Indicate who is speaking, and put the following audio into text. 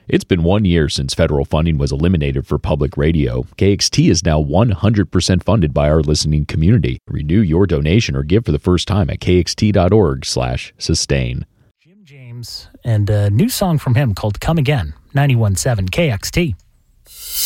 Speaker 1: It's been 1 year since federal funding was eliminated for public radio. KXT is now 100% funded by our listening community. Renew your donation or give for the first time at kxt.org/sustain.
Speaker 2: Jim James, and a new song from him called Come Again, 91.7 KXT.